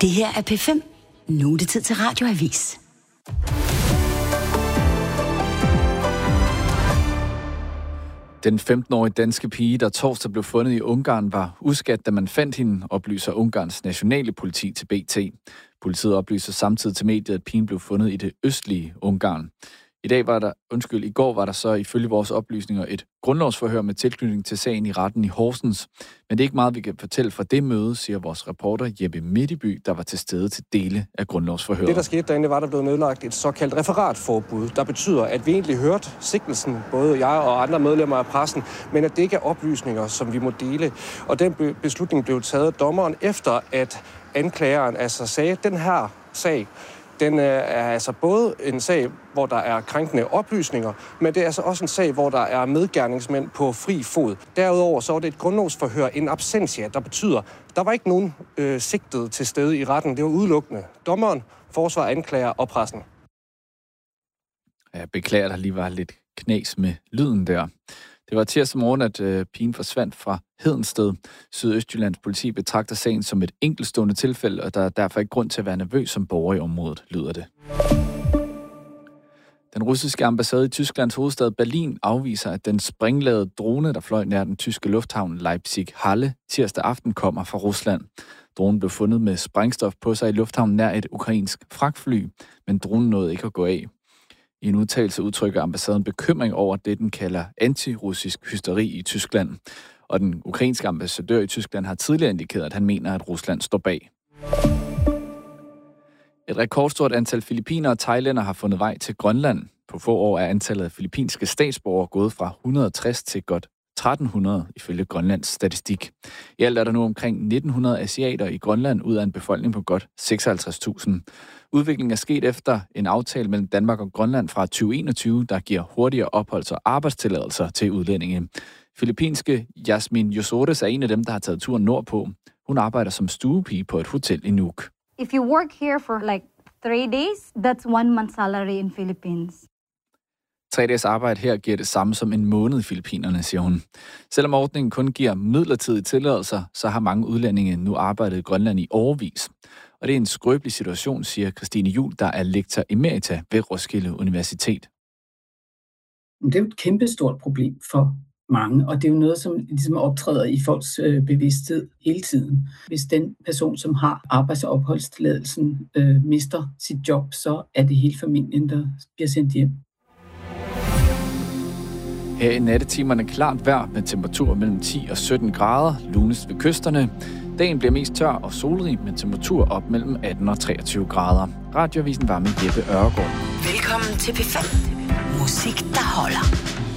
Det her er P5. Nu er det tid til Radioavis. Den 15-årige danske pige, der torsdag blev fundet i Ungarn, var uskadt, da man fandt hende, oplyser Ungarns nationale politi til BT. Politiet oplyser samtidig til mediet, at pigen blev fundet i det østlige Ungarn. I går var der så ifølge vores oplysninger et grundlovsforhør med tilknytning til sagen i retten i Horsens. Men det er ikke meget, vi kan fortælle fra det møde, siger vores reporter Jeppe Midtby, der var til stede til dele af grundlovsforhøret. Det, der skete derinde, var, der blev nedlagt et såkaldt referatforbud, der betyder, at vi egentlig hørte sigtelsen, både jeg og andre medlemmer af pressen, men at det ikke er oplysninger, som vi må dele. Og den beslutning blev taget af dommeren efter, at anklageren altså sagde, at den her sag, den er altså både en sag, hvor der er krænkende oplysninger, men det er altså også en sag, hvor der er medgerningsmænd på fri fod. Derudover så var det et grundlovsforhør in absentia, der betyder, der var ikke nogen sigtet til stede i retten. Det var udelukkende dommeren, forsvar, anklager og pressen. Jeg beklager, der lige var lidt knas med lyden der. Det var tirsdag morgen, at pigen forsvandt fra Hedensted. Sydøstjyllands politi betragter sagen som et enkeltstående tilfælde, og der er derfor ikke grund til at være nervøs som borger i området, lyder det. Den russiske ambassade i Tysklands hovedstad Berlin afviser, at den springladede drone, der fløj nær den tyske lufthavn Leipzig-Halle tirsdag aften, kommer fra Rusland. Dronen blev fundet med sprængstof på sig i lufthavnen nær et ukrainsk fragtfly, men dronen nåede ikke at gå af. I en udtalelse udtrykker ambassaden bekymring over det, den kalder antirussisk hysteri i Tyskland. Og den ukrainske ambassadør i Tyskland har tidligere indikeret, at han mener, at Rusland står bag. Et rekordstort antal filippinere og thailændere har fundet vej til Grønland. På få år er antallet af filippinske statsborgere gået fra 160 til godt 1300 ifølge Grønlands statistik. I alt er der nu omkring 1900 asiater i Grønland ud af en befolkning på godt 56.000. Udviklingen er sket efter en aftale mellem Danmark og Grønland fra 2021, der giver hurtigere opholds- og arbejdstilladelser til udlændinge. Filippinske Yasmin Yosores er en af dem, der har taget turen nordpå. Hun arbejder som stuepige på et hotel i Nuuk. If you work here for like 3 days, that's 1 month's salary in Philippines. 3 dages arbejde her giver det samme som en måned i Filippinerne, siger hun. Selvom ordningen kun giver midlertidige tilladelser, så har mange udlændinge nu arbejdet i Grønland i årevis. Og det er en skrøbelig situation, siger Christine Juhl, der er lektor emerita ved Roskilde Universitet. Det er jo et kæmpestort problem for mange, og det er jo noget, som ligesom optræder i folks bevidsthed hele tiden. Hvis den person, som har arbejds- og opholdstilladelsen, mister sit job, så er det hele familien, der bliver sendt hjem. Her i nattetimerne klart vejr med temperaturer mellem 10 og 17 grader, lunest ved kysterne. Dagen bliver mest tør og solrig med temperatur op mellem 18 og 23 grader. Radioavisen var med Jeppe Ørgaard. Velkommen til P5. Musik, der holder.